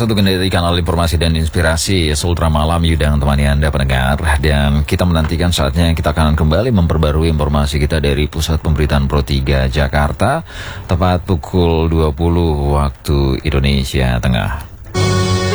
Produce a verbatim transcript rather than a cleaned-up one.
satu dari kanal informasi dan inspirasi Sultra Malam, Yuda yang temani Anda pendengar. Dan kita menantikan saatnya kita akan kembali memperbarui informasi kita dari Pusat Pemberitaan Pro tiga Jakarta tepat pukul dua puluh waktu Indonesia Tengah.